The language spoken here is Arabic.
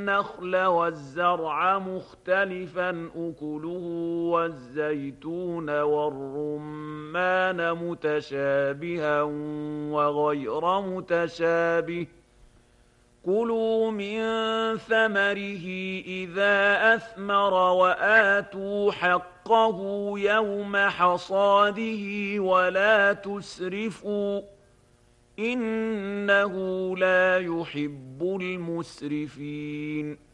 والنخل والزرع مختلفا أكله والزيتون والرمان متشابها وغير متشابه كلوا من ثمره إذا أثمر وآتوا حقه يوم حصاده ولا تسرفوا إنه لا يحب المسرفين